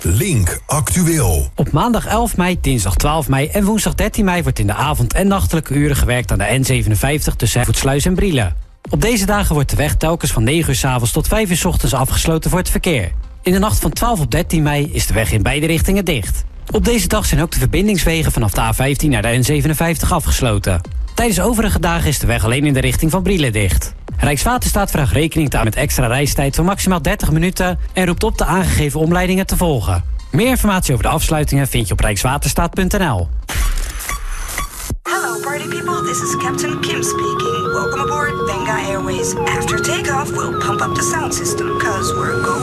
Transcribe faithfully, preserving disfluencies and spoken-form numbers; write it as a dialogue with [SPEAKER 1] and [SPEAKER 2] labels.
[SPEAKER 1] Link Actueel.
[SPEAKER 2] Op maandag elf mei, dinsdag twaalf mei en woensdag dertien mei... wordt in de avond- en nachtelijke uren gewerkt aan de N zevenenvijftig... tussen Voetsluis en Brielen. Op deze dagen wordt de weg telkens van negen uur 's avonds tot vijf uur 's ochtends afgesloten voor het verkeer. In de nacht van twaalf op dertien mei is de weg in beide richtingen dicht. Op deze dag zijn ook de verbindingswegen vanaf de A vijftien naar de N zevenenvijftig afgesloten. Tijdens overige dagen is de weg alleen in de richting van Brielen dicht. Rijkswaterstaat vraagt rekening te houden met extra reistijd van maximaal dertig minuten... en roept op de aangegeven omleidingen te volgen. Meer informatie over de afsluitingen vind je op rijkswaterstaat punt n l.
[SPEAKER 3] Hello party people, this is Captain Kim speaking. Welcome aboard Benga Airways. After takeoff, we'll pump up the sound system, cause we're going